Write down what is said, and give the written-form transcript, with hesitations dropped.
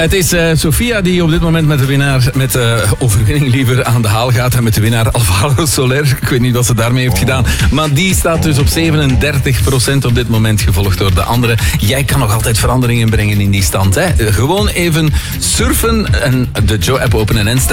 Het is Sofia die op dit moment met de winnaar, met de overwinning liever, aan de haal gaat. En met de winnaar Alvaro Soler. Ik weet niet wat ze daarmee heeft gedaan. Maar die staat dus op 37% op dit moment, gevolgd door de andere. Jij kan nog altijd veranderingen brengen in die stand. Hè? Gewoon even surfen en de Joe-app openen en stemmen.